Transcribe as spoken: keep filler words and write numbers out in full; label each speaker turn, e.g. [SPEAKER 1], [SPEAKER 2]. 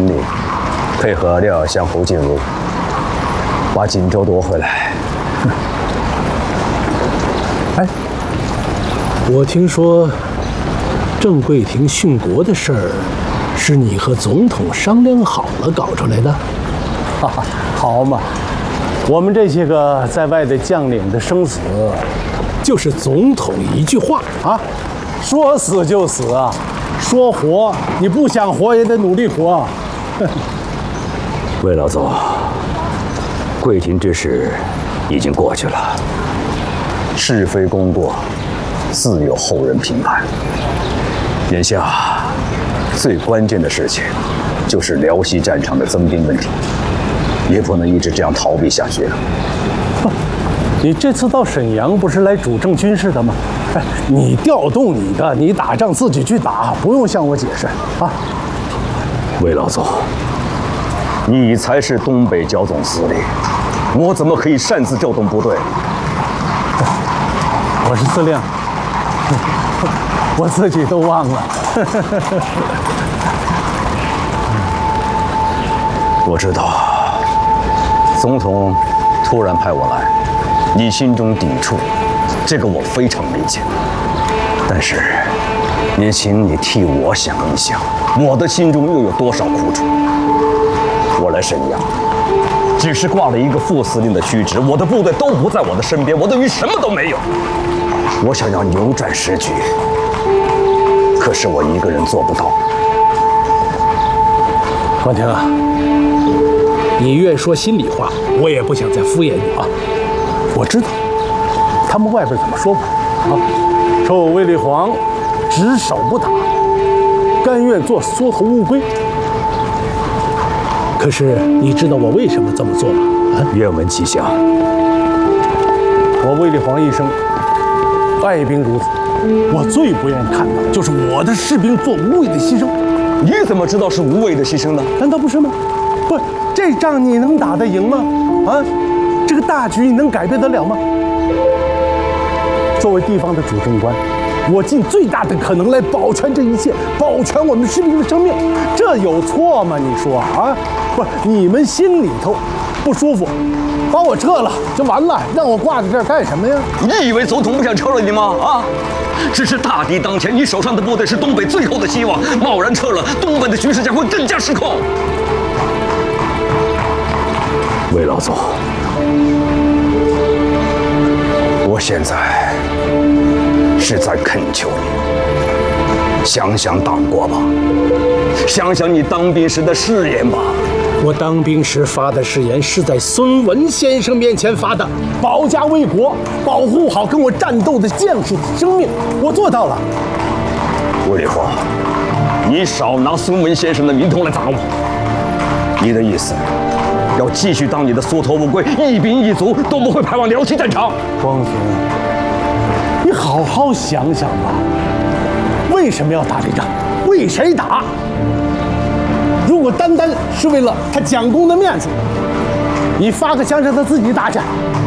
[SPEAKER 1] 兵力，配合廖耀湘、侯静茹，把锦州夺回来。
[SPEAKER 2] 哎，我听说郑桂亭殉国的事儿，是你和总统商量好了搞出来的？
[SPEAKER 3] 哈哈，好嘛，我们这些个在外的将领的生死，
[SPEAKER 2] 就是总统一句话
[SPEAKER 3] 啊，说死就死啊，说活你不想活也得努力活。
[SPEAKER 1] 魏老总，桂亭之事已经过去了，是非功过自有后人评判。眼下最关键的事情就是辽西战场的增兵问题，也不能一直这样逃避下去了。
[SPEAKER 3] 你这次到沈阳不是来主政军事的吗？哎，你调动你的，你打仗自己去打，不用向我解释啊。
[SPEAKER 1] 魏老总，你才是东北剿总司令，我怎么可以擅自调动部队？
[SPEAKER 3] 我是司令，我自己都忘了。
[SPEAKER 1] 我知道，总统突然派我来，你心中抵触，这个我非常理解。但是，也请你替我想一想，我的心中又有多少苦楚？我来沈阳，只是挂了一个副司令的虚职，我的部队都不在我的身边，我等于什么都没有。我想要扭转时局，可是我一个人做不到。
[SPEAKER 2] 王庭啊，你越说心里话，我也不想再敷衍你啊。
[SPEAKER 3] 我知道，他们外边怎么说我啊？说我卫立煌只守不打，甘愿做缩头乌龟。
[SPEAKER 2] 可是你知道我为什么这么做吗？
[SPEAKER 1] 啊，愿闻其详。
[SPEAKER 3] 我卫立煌一生爱兵如子，我最不愿意看到就是我的士兵做无谓的牺牲。
[SPEAKER 1] 你怎么知道是无谓的牺牲呢？
[SPEAKER 3] 难道不是吗？不，这仗你能打得赢吗？啊，这个大局你能改变得了吗？作为地方的主政官，我尽最大的可能来保全这一切，保全我们士兵的生命，这有错吗？你说啊？不，你们心里头不舒服，把我撤了就完了，让我挂在这儿干什么呀？
[SPEAKER 1] 你以为总统不想撤了你吗？啊，只是大敌当前，你手上的部队是东北最后的希望，贸然撤了，东北的局势将会更加失控。魏老总，我现在是在恳求你，想想党国吧，想想你当兵时的誓言吧。
[SPEAKER 2] 我当兵时发的誓言是在孙文先生面前发的，
[SPEAKER 3] 保家卫国，保护好跟我战斗的将士的生命，我做到了。
[SPEAKER 1] 卫立煌，你少拿孙文先生的名头来砸我。你的意思，要继续当你的缩头乌龟，一兵一卒都不会派往辽西战场？
[SPEAKER 3] 光庭，你好好想想吧，为什么要打这仗？为谁打？如果单单是为了他蒋公的面子，你发个枪让他自己打去，